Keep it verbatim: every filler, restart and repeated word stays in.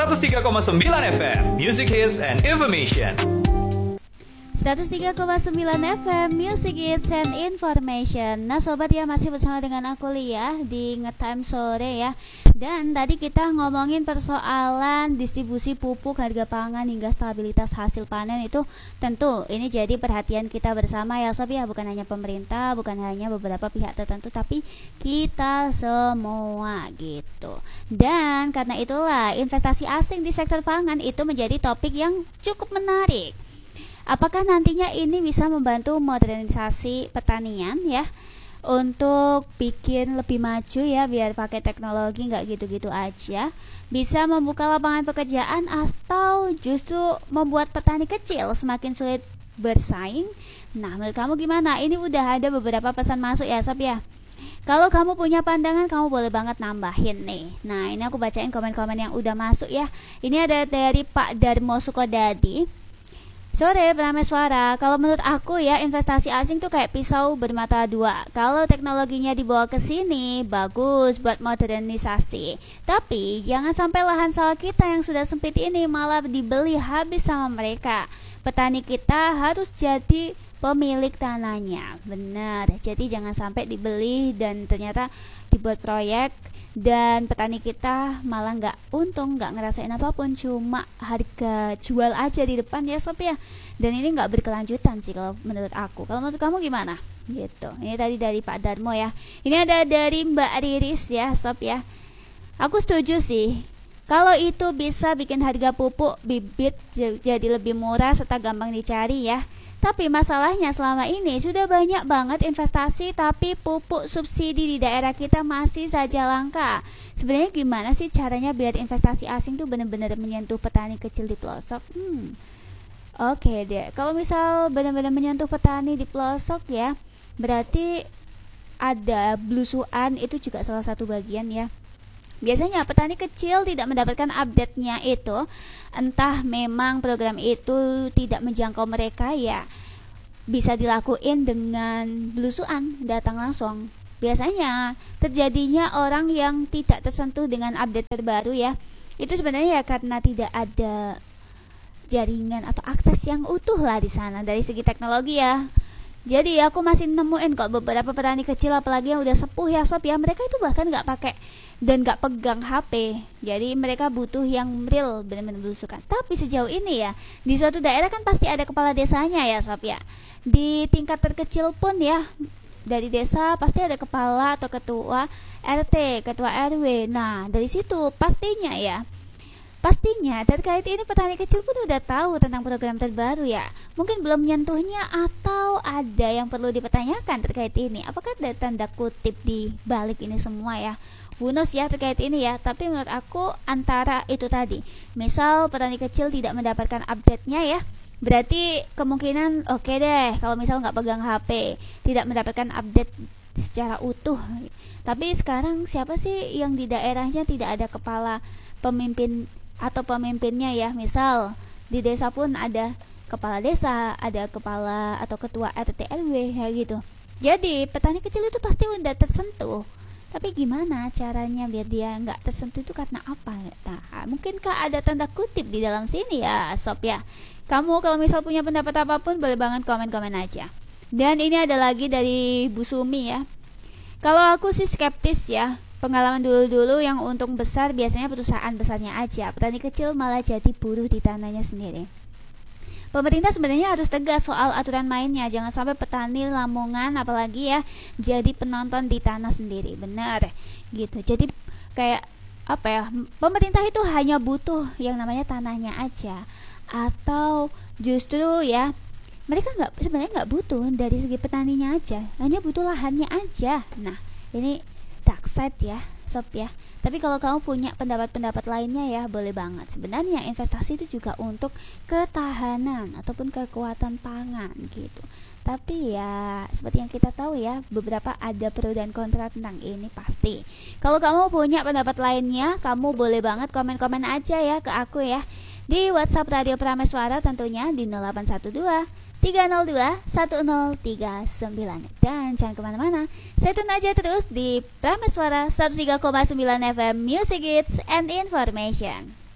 seratus tiga koma sembilan F M Music Hits and Information. seratus tiga koma sembilan F M Music Hits and Information. Nah sobat ya, masih bersama dengan aku Lia di Ngetime Sore ya. Dan tadi kita ngomongin persoalan distribusi pupuk, harga pangan hingga stabilitas hasil panen. Itu tentu ini jadi perhatian kita bersama ya sob ya. Bukan hanya pemerintah, bukan hanya beberapa pihak tertentu, tapi kita semua gitu. Dan karena itulah investasi asing di sektor pangan itu menjadi topik yang cukup menarik. Apakah nantinya ini bisa membantu modernisasi pertanian ya, untuk bikin lebih maju ya, biar pakai teknologi nggak gitu-gitu aja, bisa membuka lapangan pekerjaan, atau justru membuat petani kecil semakin sulit bersaing? Nah menurut kamu gimana? Ini udah ada beberapa pesan masuk ya sob ya. Kalau kamu punya pandangan, kamu boleh banget nambahin nih. Nah ini aku bacain komen-komen yang udah masuk ya. Ini ada dari Pak Darmo Sukodadi. Sore Prameswara, kalau menurut aku ya, investasi asing tuh kayak pisau bermata dua. Kalau teknologinya dibawa ke sini, bagus buat modernisasi. Tapi jangan sampai lahan sawah kita yang sudah sempit ini malah dibeli habis sama mereka. Petani kita harus jadi pemilik tanahnya. Benar, jadi jangan sampai dibeli dan ternyata dibuat proyek dan petani kita malah nggak untung, nggak ngerasain apapun, cuma harga jual aja di depan ya sob ya. Dan ini nggak berkelanjutan sih kalau menurut aku. Kalau menurut kamu gimana? Gitu. Ini tadi dari Pak Darmo ya. Ini ada dari Mbak Riris ya sob ya. Aku setuju sih. Kalau itu bisa bikin harga pupuk bibit jadi lebih murah serta gampang dicari ya. Tapi masalahnya selama ini sudah banyak banget investasi, tapi pupuk subsidi di daerah kita masih saja langka. Sebenarnya gimana sih caranya biar investasi asing tuh benar-benar menyentuh petani kecil di pelosok? Hmm, oke okay deh. Kalau misal benar-benar menyentuh petani di pelosok ya, berarti ada belusuan, itu juga salah satu bagian ya. Biasanya petani kecil tidak mendapatkan update-nya itu, entah memang program itu tidak menjangkau mereka ya, bisa dilakuin dengan belusuan, datang langsung. Biasanya terjadinya orang yang tidak tersentuh dengan update terbaru ya, itu sebenarnya ya karena tidak ada jaringan atau akses yang utuh lah di sana dari segi teknologi ya. Jadi aku masih nemuin kok beberapa petani kecil, apalagi yang udah sepuh ya sob ya, mereka itu bahkan nggak pakai dan nggak pegang H P. Jadi mereka butuh yang real, benar-benar belusukan. Tapi sejauh ini ya, di suatu daerah kan pasti ada kepala desanya ya sob ya. Di tingkat terkecil pun ya, dari desa pasti ada kepala atau ketua R T, ketua R W. Nah dari situ pastinya ya, pastinya terkait ini petani kecil pun udah tahu tentang program terbaru ya. Mungkin belum menyentuhnya, atau ada yang perlu dipertanyakan terkait ini. Apakah ada tanda kutip di balik ini semua ya? Bonus ya terkait ini ya. Tapi menurut aku antara itu tadi, misal petani kecil tidak mendapatkan update-nya ya, berarti kemungkinan oke okay deh kalau misal nggak pegang H P, tidak mendapatkan update secara utuh. Tapi sekarang siapa sih yang di daerahnya tidak ada kepala pemimpin atau pemimpinnya ya? Misal di desa pun ada kepala desa, ada kepala atau ketua R T R W ya gitu. Jadi petani kecil itu pasti udah tersentuh. Tapi gimana caranya biar dia nggak tersentuh itu karena apa? Nah, mungkinkah ada tanda kutip di dalam sini ya sob ya? Kamu kalau misal punya pendapat apapun boleh banget komen-komen aja. Dan ini ada lagi dari Bu Sumi ya. Kalau aku sih skeptis ya. Pengalaman dulu-dulu yang untung besar biasanya perusahaan besarnya aja, petani kecil malah jadi buruh di tanahnya sendiri. Pemerintah sebenarnya harus tegas soal aturan mainnya, jangan sampai petani Lamongan apalagi ya jadi penonton di tanah sendiri. Benar gitu. Jadi kayak apa ya, pemerintah itu hanya butuh yang namanya tanahnya aja, atau justru ya mereka nggak, sebenarnya nggak butuh dari segi petaninya aja, hanya butuh lahannya aja. Nah ini dark side ya sob ya. Tapi kalau kamu punya pendapat-pendapat lainnya ya boleh banget. Sebenarnya investasi itu juga untuk ketahanan ataupun kekuatan pangan gitu. Tapi ya seperti yang kita tahu ya, beberapa ada pro dan kontra tentang ini pasti. Kalau kamu punya pendapat lainnya, kamu boleh banget komen-komen aja ya ke aku ya, di WhatsApp Radio Prameswara tentunya di nol delapan satu dua tiga nol dua satu nol tiga sembilan. Dan jangan kemana-mana, stay tune aja terus di Prameswara seratus tiga koma sembilan F M Music Hits and Information.